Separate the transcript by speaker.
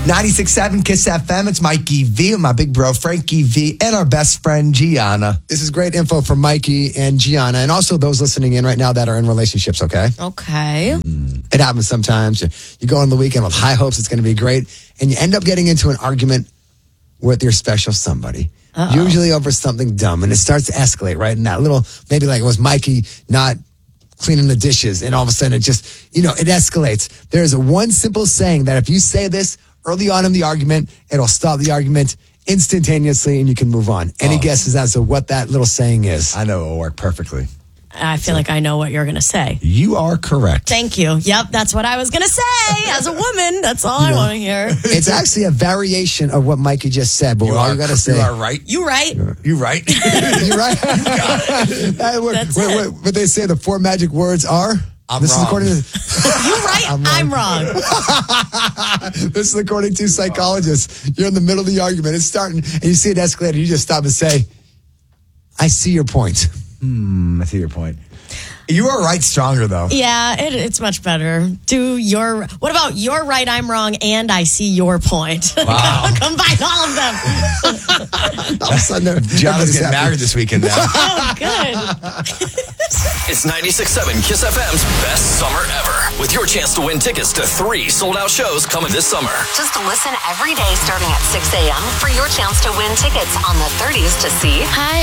Speaker 1: 96.7 Kiss FM. It's Mikey V with my big bro Frankie V and our best friend Gianna.
Speaker 2: This is great info from Mikey and Gianna, and also those listening in right now that are in relationships, okay?
Speaker 3: Okay.
Speaker 2: It happens sometimes. You go on the weekend with high hopes it's going to be great, and you end up getting into an argument with your special somebody. Usually over something dumb, and it starts to escalate, right? And that little, maybe like it was Mikey not cleaning the dishes, and all of a sudden it just, it escalates. There's one simple saying that if you say this early on in the argument, it'll stop the argument instantaneously, and you can move on. Any guesses as to what that little saying is?
Speaker 1: I know it will work perfectly.
Speaker 3: I feel like I know what you're going to say.
Speaker 1: You are correct.
Speaker 3: Thank you. Yep, that's what I was going to say. As a woman, that's all I want to hear.
Speaker 2: It's actually a variation of what Mikey just said, but all you got to say.
Speaker 1: You are right.
Speaker 3: You right.
Speaker 1: You right.
Speaker 2: You're right.
Speaker 3: That's it.
Speaker 2: What they say, the 4 magic words are?
Speaker 1: This
Speaker 2: wrong.
Speaker 1: is according to...
Speaker 3: You right. I'm wrong.
Speaker 2: This is according to psychologists. You're in the middle of the argument. It's starting, and you see it escalate, and you just stop and say, I see your point.
Speaker 1: I see your point. You are right stronger, though.
Speaker 3: Yeah, it's much better. What about you're right, I'm wrong, and I see your point?
Speaker 1: Wow.
Speaker 3: Combine all of them.
Speaker 2: All of a sudden,
Speaker 1: Gianna's getting married this weekend now.
Speaker 3: Oh, good.
Speaker 4: It's 96.7 Kiss FM's best summer ever. With your chance to win tickets to 3 sold-out shows coming this summer.
Speaker 5: Just listen every day starting at 6 a.m. for your chance to win tickets on the 30s to see
Speaker 3: Hi.